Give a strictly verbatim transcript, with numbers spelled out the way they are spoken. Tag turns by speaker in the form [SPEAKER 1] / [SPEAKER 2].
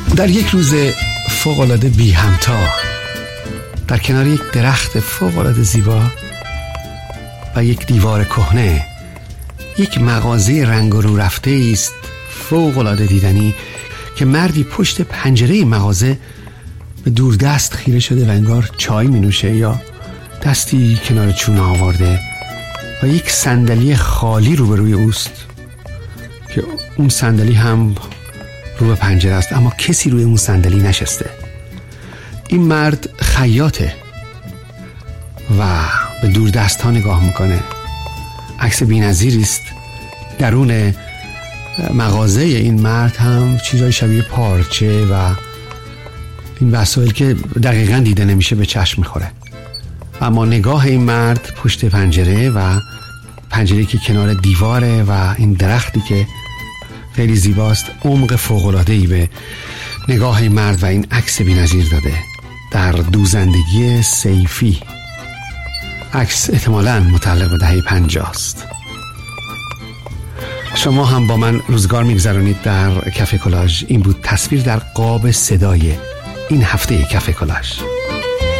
[SPEAKER 1] در یک روز فوق‌العاده بی همتا در کنار یک درخت فوق‌العاده زیبا و یک دیوار کهنه یک مغازه رنگ رو رفته است فوق‌العاده دیدنی که مردی پشت پنجره این مغازه به دوردست خیره شده و انگار چای می نوشه یا دستی کنار چونه آورده و یک صندلی خالی روبروی اوست که اون صندلی هم رو به پنجره است اما کسی روی اون صندلی نشسته. این مرد خیاطه و به دوردست ها نگاه میکنه. عکس بی‌نظیری است. درون مغازه این مرد هم چیزای شبیه پارچه و این وسایل که دقیقاً دیده نمیشه به چشم میخوره. اما نگاه این مرد پشت پنجره و پنجره که کنار دیواره و این درختی که خیلی زیباست عمق فوق‌العاده‌ای به نگاه این مرد و این عکس بی‌نظیر داده در دوزندگی سیفی. عکس احتمالاً متعلق به دهه پنجاه است. شما هم با من روزگار میگذرونید در کافه کلاژ. این بود تصویر در قاب صدای این هفته کافه کلاژ.